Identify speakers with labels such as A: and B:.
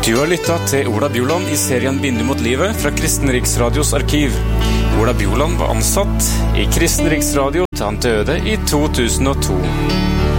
A: Du har lyttet til Ola Bjoland i serien Vindu mot livet fra Kristen Riksradios arkiv. Ola Bjoland var ansatt i Kristen Riksradio til han døde i 2002.